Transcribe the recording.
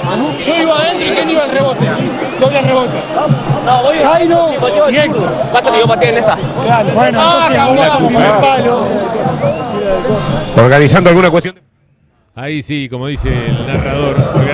Yo iba adentro y ¿quién iba al rebote? Doble rebote. No, voy a Jairo, directo. Pasa que yo pateé en esta. Claro, bueno, entonces vamos primer palo. Organizando alguna cuestión. Ahí sí, como dice el narrador.